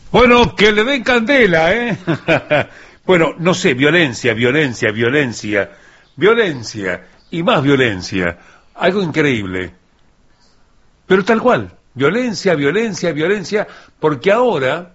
Bueno, que le den candela, ¿eh? Bueno, no sé, violencia, violencia, violencia, violencia y más violencia. Algo increíble. Pero tal cual, violencia, violencia, violencia, porque ahora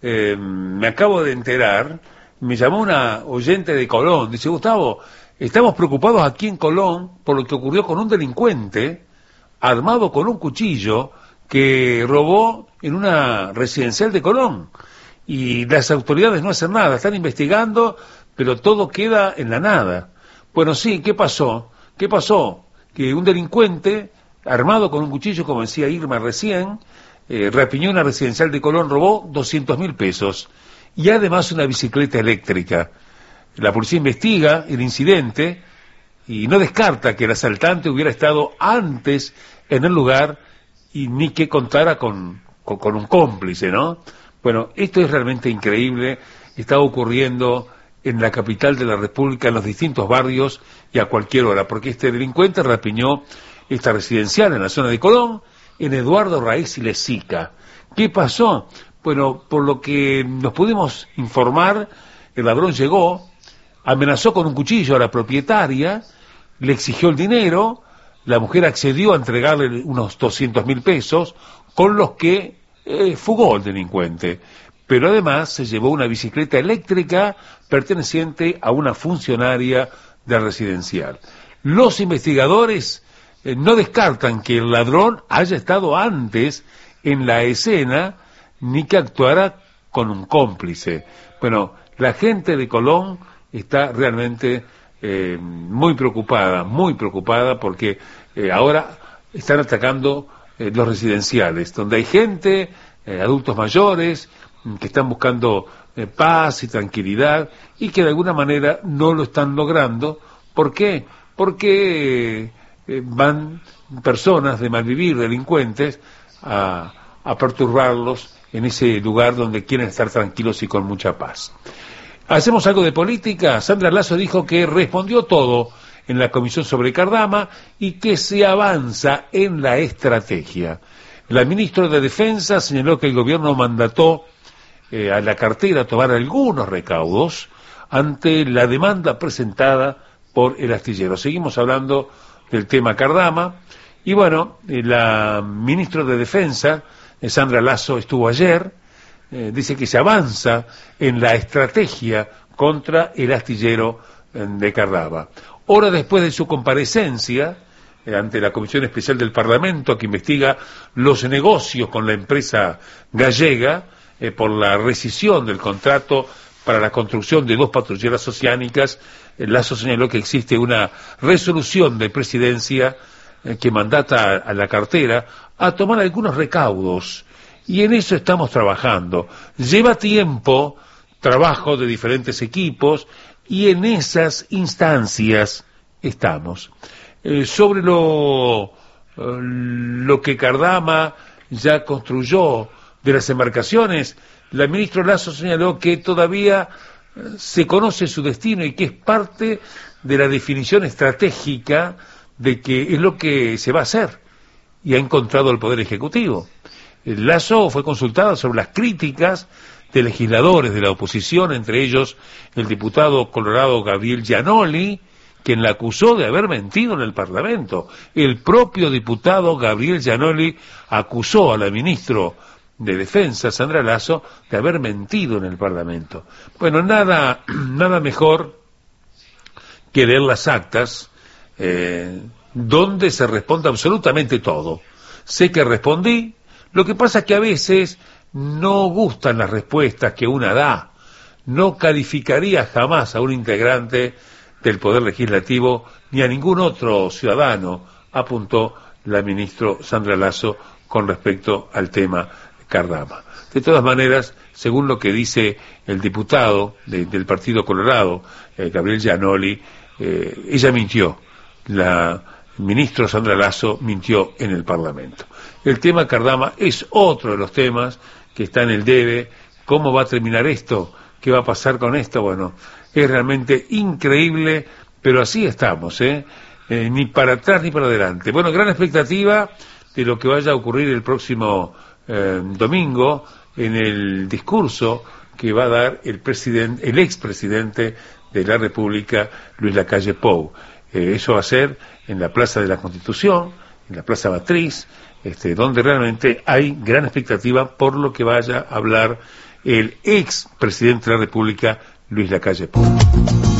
me acabo de enterar, me llamó una oyente de Colón, dice, Gustavo, estamos preocupados aquí en Colón por lo que ocurrió con un delincuente armado con un cuchillo que robó en una residencial de Colón. Y las autoridades no hacen nada, están investigando, pero todo queda en la nada. Bueno, sí, ¿qué pasó? ¿Qué pasó? Que un delincuente armado con un cuchillo, como decía Irma recién, rapiñó una residencial de Colón, robó 200.000 pesos y además una bicicleta eléctrica. La policía investiga el incidente y no descarta que el asaltante hubiera estado antes en el lugar y ni que contara con un cómplice, ¿no? Bueno, esto es realmente increíble, está ocurriendo en la capital de la República, en los distintos barrios y a cualquier hora, porque este delincuente rapiñó esta residencial en la zona de Colón, en Eduardo Raíz y Lezica. ¿Qué pasó? Bueno, por lo que nos pudimos informar, el ladrón llegó, amenazó con un cuchillo a la propietaria, le exigió el dinero, la mujer accedió a entregarle unos 200.000 pesos, con los que fugó el delincuente. Pero además se llevó una bicicleta eléctrica perteneciente a una funcionaria de residencial. Los investigadores no descartan que el ladrón haya estado antes en la escena ni que actuara con un cómplice. Bueno, la gente de Colón está realmente muy preocupada porque ahora están atacando los residenciales, donde hay gente, adultos mayores, que están buscando paz y tranquilidad y que de alguna manera no lo están logrando. ¿Por qué? Porque van personas de malvivir, delincuentes, a perturbarlos en ese lugar donde quieren estar tranquilos y con mucha paz. ¿Hacemos algo de política? Sandra Lasso dijo que respondió todo en la comisión sobre Cardama y que se avanza en la estrategia. La ministra de Defensa señaló que el gobierno mandató a la cartera tomar algunos recaudos ante la demanda presentada por el astillero. Seguimos hablando del tema Cardama y bueno, la ministra de Defensa, Sandra Lasso, estuvo ayer, dice que se avanza en la estrategia contra el astillero de Cardama. Horas después de su comparecencia ante la Comisión Especial del Parlamento que investiga los negocios con la empresa gallega por la rescisión del contrato para la construcción de 2 patrulleras oceánicas, Lasso señaló que existe una resolución de presidencia que mandata a la cartera a tomar algunos recaudos y en eso estamos trabajando. Lleva tiempo, trabajo de diferentes equipos y en esas instancias estamos. Sobre lo que Cardama ya construyó de las embarcaciones, la ministra Lasso señaló que todavía se conoce su destino y que es parte de la definición estratégica de que es lo que se va a hacer y ha encontrado el Poder Ejecutivo. Lasso fue consultada sobre las críticas de legisladores de la oposición, entre ellos el diputado colorado Gabriel Gianoli, quien la acusó de haber mentido en el Parlamento. El propio diputado Gabriel Gianoli acusó a la ministra de Defensa, Sandra Lasso, de haber mentido en el Parlamento. Bueno, nada mejor que leer las actas, donde se responde absolutamente todo. Sé que respondí, lo que pasa es que a veces no gustan las respuestas que una da. No calificaría jamás a un integrante del Poder Legislativo ni a ningún otro ciudadano, apuntó la ministra Sandra Lasso con respecto al tema Cardama. De todas maneras, según lo que dice el diputado del Partido Colorado, Gabriel Gianoli, ella mintió. La ministra Sandra Lasso mintió en el Parlamento. El tema Cardama es otro de los temas que está en el debe. ¿Cómo va a terminar esto? ¿Qué va a pasar con esto? Bueno, es realmente increíble, pero así estamos, ni para atrás ni para adelante. Bueno, gran expectativa de lo que vaya a ocurrir el próximo domingo en el discurso que va a dar el expresidente de la República, Luis Lacalle Pou. Eso va a ser en la Plaza de la Constitución, en la Plaza Matriz, donde realmente hay gran expectativa por lo que vaya a hablar el expresidente de la República, Luis Lacalle Pou.